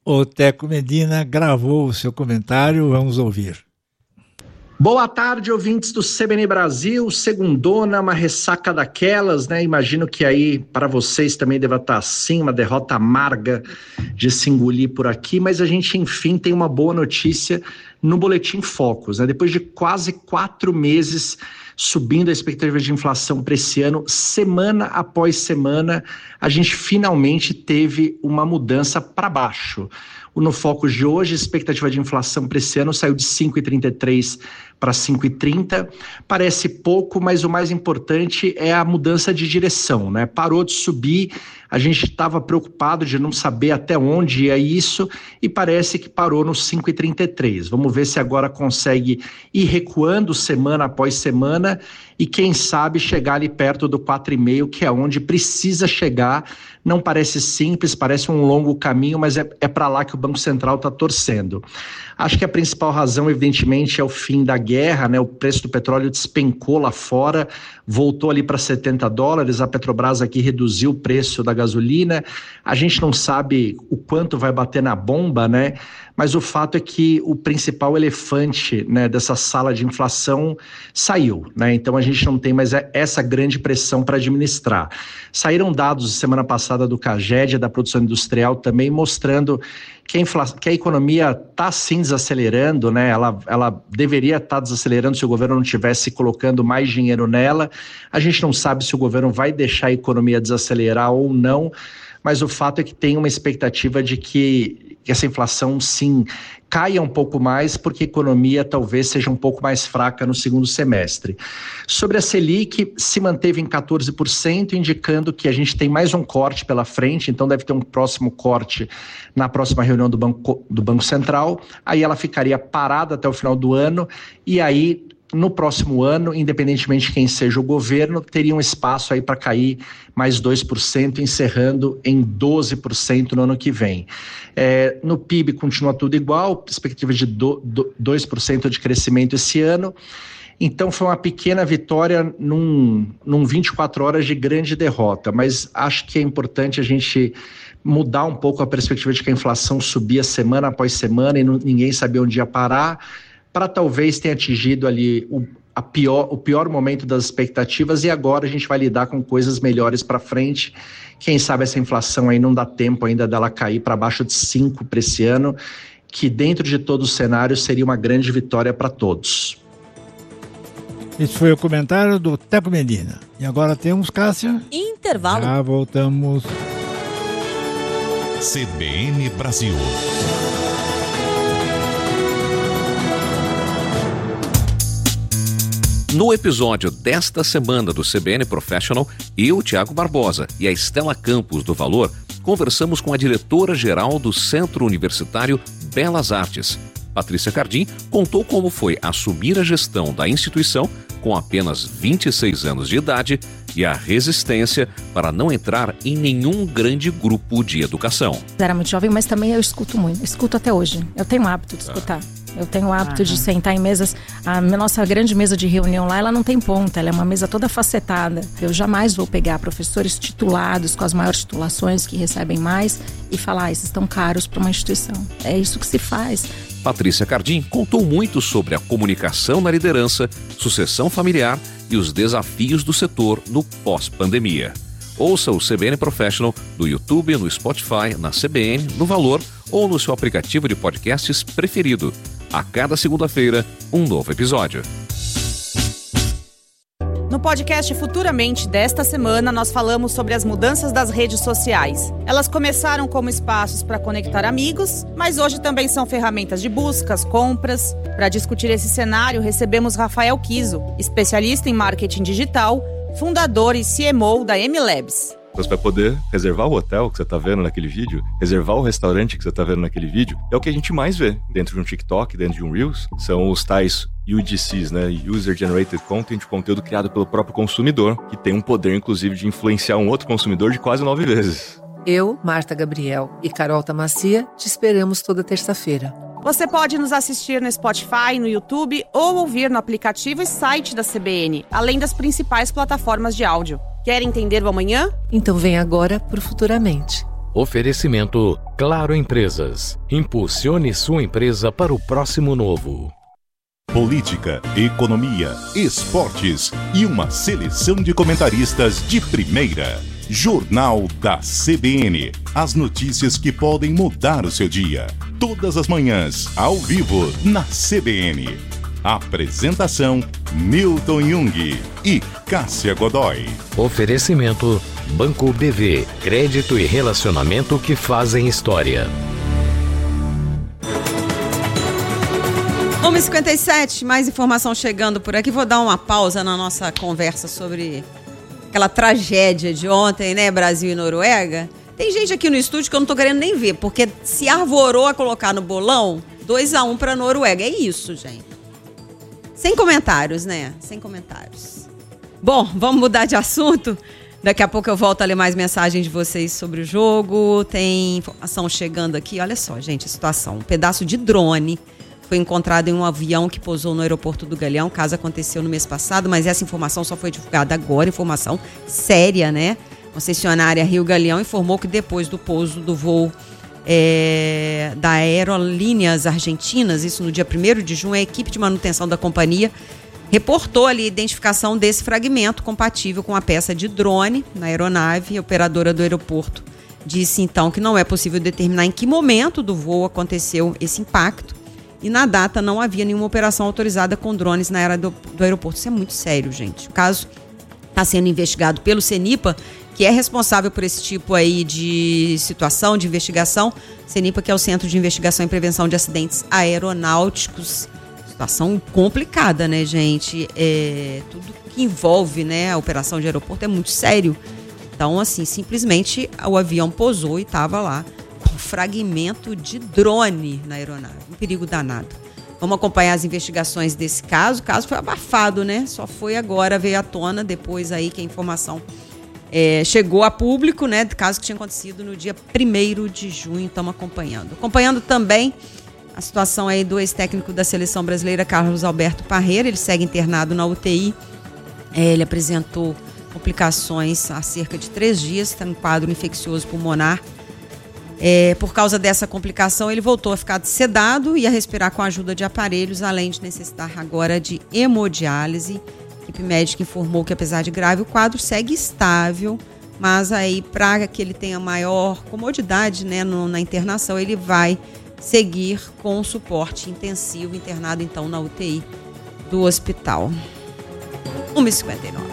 O Teco Medina gravou o seu comentário, vamos ouvir. Boa tarde, ouvintes do CBN Brasil. Segundona, uma ressaca daquelas, né? Imagino que aí para vocês também deva estar assim, uma derrota amarga de se engolir por aqui, mas a gente enfim tem uma boa notícia no Boletim Focus, né? Depois de quase 4 meses subindo a expectativa de inflação para esse ano, semana após semana, a gente finalmente teve uma mudança para baixo. No Focus de hoje, a expectativa de inflação para esse ano saiu de 5,33 para 5,30. Parece pouco, mas o mais importante é a mudança de direção, né? Parou de subir, a gente estava preocupado de não saber até onde ia isso e parece que parou no 5,33. Vamos ver se agora consegue ir recuando semana após semana e quem sabe chegar ali perto do 4,5, que é onde precisa chegar. Não parece simples, parece um longo caminho, mas é para lá que o Banco Central está torcendo. Acho que a principal razão, evidentemente, é o fim da guerra, né? O preço do petróleo despencou lá fora, voltou ali para $70, a Petrobras aqui reduziu o preço da gasolina. A gente não sabe o quanto vai bater na bomba, né? Mas o fato é que o principal elefante, né, dessa sala de inflação saiu, né? Então a gente não tem mais essa grande pressão para administrar. Saíram dados semana passada do CAGED, da produção industrial também, mostrando que a economia está sim desacelerando, né? Ela deveria estar desacelerando se o governo não estivesse colocando mais dinheiro nela. A gente não sabe se o governo vai deixar a economia desacelerar ou não, mas o fato é que tem uma expectativa de que essa inflação sim caia um pouco mais, porque a economia talvez seja um pouco mais fraca no segundo semestre. Sobre a Selic, se manteve em 14%, indicando que a gente tem mais um corte pela frente, então deve ter um próximo corte na próxima reunião do Banco Central, aí ela ficaria parada até o final do ano, e aí no próximo ano, independentemente de quem seja o governo, teria um espaço aí para cair mais 2%, encerrando em 12% no ano que vem. No PIB continua tudo igual, perspectiva de 2% de crescimento esse ano. Então foi uma pequena vitória num 24 horas de grande derrota, mas acho que é importante a gente mudar um pouco a perspectiva de que a inflação subia semana após semana e ninguém sabia onde ia parar, para talvez ter atingido ali o pior momento das expectativas e agora a gente vai lidar com coisas melhores para frente. Quem sabe essa inflação aí não dá tempo ainda dela cair para baixo de 5 para esse ano, que dentro de todo o cenário seria uma grande vitória para todos. Esse foi o comentário do Teco Medina. E agora temos, Cássia? Intervalo. Já voltamos. CBN Brasil. No episódio desta semana do CBN Professional, eu, Tiago Barbosa e a Estela Campos do Valor, conversamos com a diretora-geral do Centro Universitário Belas Artes. Patrícia Cardim contou como foi assumir a gestão da instituição com apenas 26 anos de idade e a resistência para não entrar em nenhum grande grupo de educação. Eu era muito jovem, mas também eu escuto muito. Eu escuto até hoje. Eu tenho o hábito de escutar. Eu tenho o hábito de sentar em mesas. A nossa grande mesa de reunião lá, ela não tem ponta. Ela é uma mesa toda facetada. Eu jamais vou pegar professores titulados, com as maiores titulações, que recebem mais, e falar, esses estão caros para uma instituição. É isso que se faz. Patrícia Cardim contou muito sobre a comunicação na liderança, sucessão familiar e os desafios do setor no pós-pandemia. Ouça o CBN Professional no YouTube, no Spotify, na CBN, no Valor ou no seu aplicativo de podcasts preferido. A cada segunda-feira, um novo episódio. No podcast Futuramente desta semana, nós falamos sobre as mudanças das redes sociais. Elas começaram como espaços para conectar amigos, mas hoje também são ferramentas de buscas, compras. Para discutir esse cenário, recebemos Rafael Kiso, especialista em marketing digital, fundador e CMO da M-Labs. Você vai poder reservar o hotel que você está vendo naquele vídeo, reservar o restaurante que você está vendo naquele vídeo. É o que a gente mais vê dentro de um TikTok, dentro de um Reels. São os tais UGCs, né? User Generated Content, conteúdo criado pelo próprio consumidor, que tem um poder, inclusive, de influenciar um outro consumidor de quase 9 vezes. Eu, Marta Gabriel e Carol Tamacia te esperamos toda terça-feira. Você pode nos assistir no Spotify, no YouTube ou ouvir no aplicativo e site da CBN, além das principais plataformas de áudio. Quer entender o amanhã? Então vem agora pro Futuramente. Oferecimento Claro Empresas. Impulsione sua empresa para o próximo novo. Política, economia, esportes e uma seleção de comentaristas de primeira. Jornal da CBN. As notícias que podem mudar o seu dia. Todas as manhãs, ao vivo, na CBN. Apresentação: Milton Jung e Cássia Godoy. Oferecimento Banco BV. Crédito e relacionamento que fazem história. 1h57, mais informação chegando por aqui. Vou dar uma pausa na nossa conversa sobre aquela tragédia de ontem, né? Brasil e Noruega. Tem gente aqui no estúdio que eu não tô querendo nem ver, porque se arvorou a colocar no bolão 2-1 pra Noruega. É isso, gente. Sem comentários, né? Sem comentários. Bom, vamos mudar de assunto. Daqui a pouco eu volto a ler mais mensagens de vocês sobre o jogo. Tem informação chegando aqui. Olha só, gente, a situação. Um pedaço de drone foi encontrado em um avião que pousou no aeroporto do Galeão. O caso aconteceu no mês passado, mas essa informação só foi divulgada agora. Informação séria, né? A concessionária Rio Galeão informou que depois do pouso do voo da Aerolíneas Argentinas, isso no dia 1º de junho, a equipe de manutenção da companhia reportou ali a identificação desse fragmento compatível com a peça de drone na aeronave. A operadora do aeroporto disse então que não é possível determinar em que momento do voo aconteceu esse impacto e na data não havia nenhuma operação autorizada com drones na área do aeroporto. Isso é muito sério, gente. O caso está sendo investigado pelo CENIPA, que é responsável por esse tipo aí de situação, de investigação. CENIPA, que é o Centro de Investigação e Prevenção de Acidentes Aeronáuticos. Situação complicada, né, gente? Tudo que envolve, né, a operação de aeroporto é muito sério. Então, assim, simplesmente o avião pousou e estava lá com fragmento de drone na aeronave. Um perigo danado. Vamos acompanhar as investigações desse caso. O caso foi abafado, né? Só foi agora, veio à tona, depois aí que a informação chegou a público, né? Do caso que tinha acontecido no dia 1º de junho. Estamos acompanhando. Acompanhando também a situação aí do ex-técnico da seleção brasileira, Carlos Alberto Parreira. Ele segue internado na UTI. Ele apresentou complicações há cerca de 3 dias, está em quadro infeccioso pulmonar. Por causa dessa complicação, ele voltou a ficar sedado e a respirar com a ajuda de aparelhos, além de necessitar agora de hemodiálise. A equipe médica informou que, apesar de grave, o quadro segue estável, mas aí, para que ele tenha maior comodidade, né, na internação, ele vai seguir com suporte intensivo, internado então na UTI do hospital. 1h59.